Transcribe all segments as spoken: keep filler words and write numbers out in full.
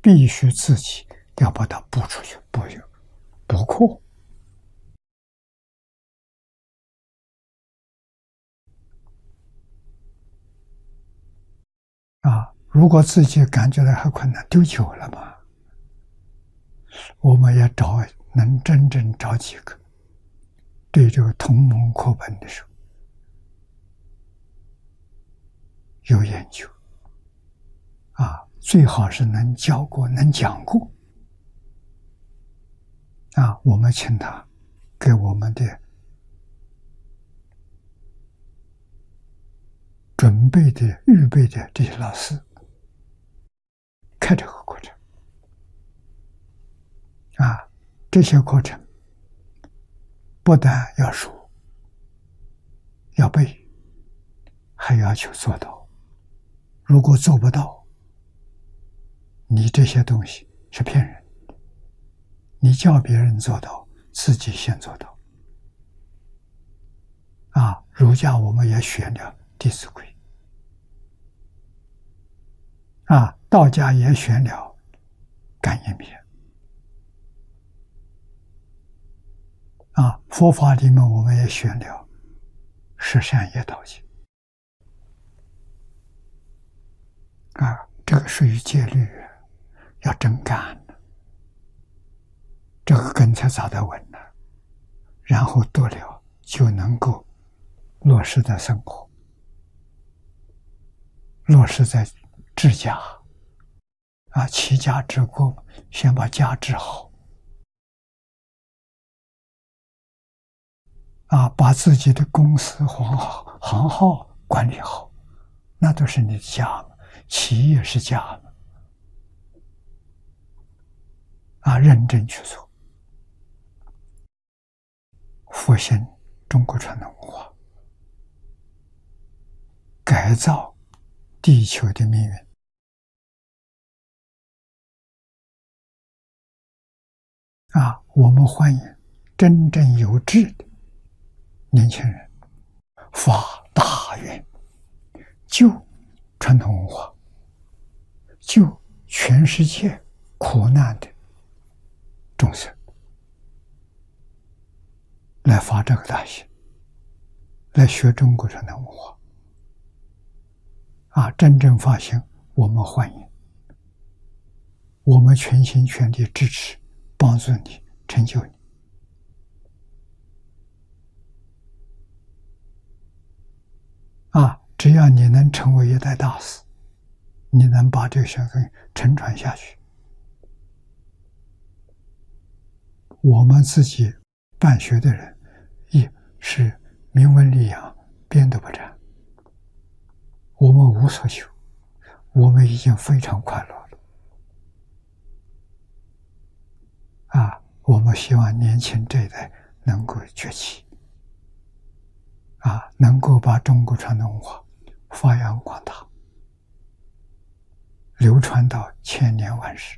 必须自己要把它补出去，补补课。啊，如果自己感觉到还困难，丢久了嘛，我们要找能真正找几个对这个同盟课本的时候有研究啊，最好是能教过、能讲过啊，我们请他给我们的准备的、预备的这些老师开这个课程啊，这些课程不但要熟、要背，还要求做到。如果做不到，你这些东西是骗人的。你叫别人做到，自己先做到。啊，儒家我们也学了《弟子规》，啊，道家也学了《感应篇》，啊，佛法里面我们也学了《十善业道经》。啊，这个属于戒律，要真干的，这个根才扎得稳了，然后读了就能够落实在生活，落实在治家。啊，齐家治国，先把家治好，啊，把自己的公司行号行号管理好，那都是你的家嘛。企业是家嘛，啊，认真去做，复兴中国传统文化，改造地球的命运。啊，我们欢迎真正有志的年轻人发大愿，救传统文化，救全世界苦难的众生，来发这个大心，来学中国传统文化。啊，真正发心，我们欢迎，我们全心全力支持，帮助你，成就你。啊，只要你能成为一代大师，你能把这个学问承传下去，我们自己办学的人也是名闻利养，边都不沾，我们无所求，我们已经非常快乐了。啊，我们希望年轻这一代能够崛起，啊，能够把中国传统文化发扬光大，流传到千年万世。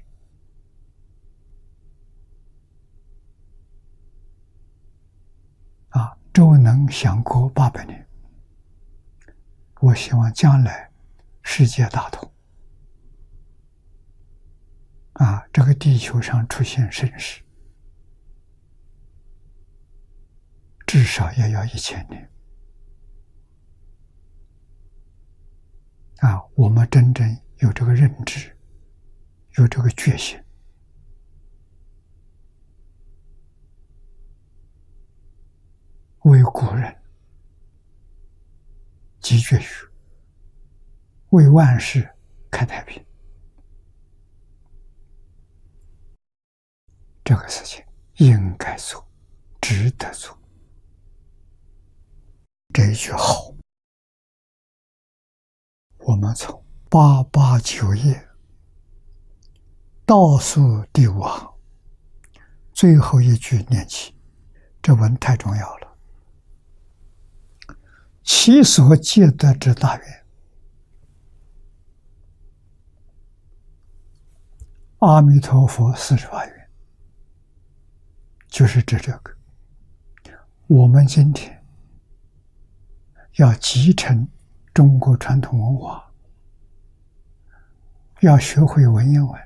啊，周能享国八百年，我希望将来世界大同，啊，这个地球上出现盛世，至少也要一千年。啊，我们真正有这个认知，有这个决心，为古人积绝学，为万世开太平，这个事情应该做，值得做。这一句好，我们从八八九页倒数第五行最后一句念起，这文太重要了。其所皆得之大愿，阿弥陀佛四十八愿，就是指这个。我们今天要继承中国传统文化，要学会文言文，